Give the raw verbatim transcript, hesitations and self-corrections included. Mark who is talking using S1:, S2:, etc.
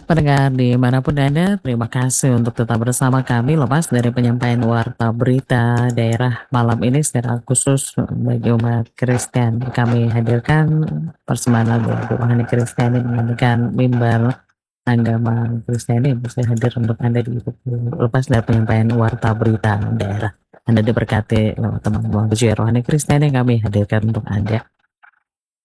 S1: Pendengar dimanapun Anda, terima kasih untuk tetap bersama kami lepas dari penyampaian warta berita daerah malam ini secara khusus bagi umat Kristen. Kami hadirkan persembahan lagu rohani Kristiani menggunakan mimbar agama Kristiani yang bisa hadir untuk Anda di lepas dari penyampaian warta berita daerah. Anda diberkati lewat teman-teman rohani Kristiani yang kami hadirkan untuk Anda.